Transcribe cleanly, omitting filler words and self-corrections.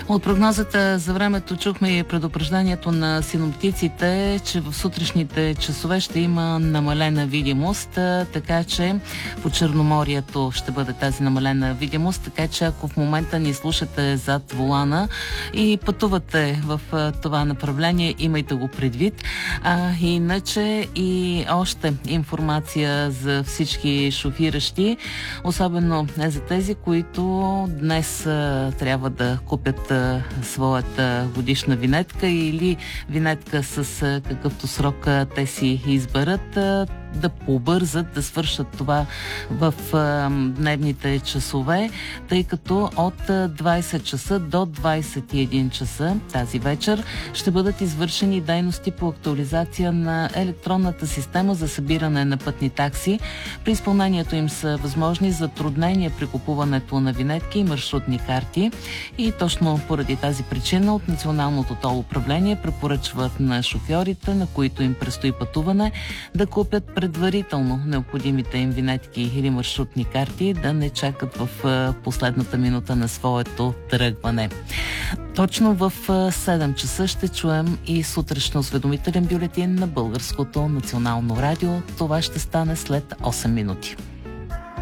От прогнозата за времето чухме и предупреждението на синоптиците, че в сутрешните часове ще има намалена видимост, така че по Черноморието ще бъде тази намалена видимост, така че ако в момента ни слушате зад волана и пътувате в това направление, имайте го предвид. Иначе и още информация за всички шофиращи, особено за тези, които днес трябва да купят своята годишна винетка или винетка с какъвто срок те си изберат, да побързат да свършат това в дневните часове, тъй като от 20 часа до 21 часа тази вечер ще бъдат извършени дейности по актуализация на електронната система за събиране на пътни такси. При изпълнението им са възможни затруднения при купуването на винетки и маршрутни карти. И точно поради тази причина от Националното тол управление препоръчват на шофьорите, на които им предстои пътуване, да купят предварително необходимите им винетки или маршрутни карти, да не чакат в последната минута на своето тръгване. Точно в 7 часа ще чуем и сутрешно осведомителен бюлетин на Българското национално радио. Това ще стане след 8 минути.